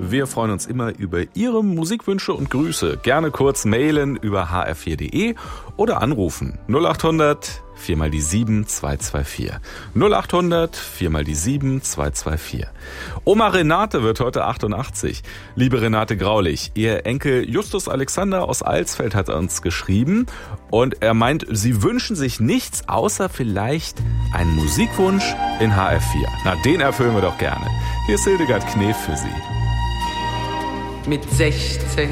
Wir freuen uns immer über Ihre Musikwünsche und Grüße. Gerne kurz mailen über hr4.de oder anrufen 0800 4 mal die 7 224. 0800 4 mal die 7 224. Oma Renate wird heute 88. Liebe Renate Graulich, ihr Enkel Justus Alexander aus Alsfeld hat uns geschrieben und er meint, Sie wünschen sich nichts außer vielleicht einen Musikwunsch in HR4. Na, den erfüllen wir doch gerne. Hier ist Hildegard Knef für Sie. Mit 16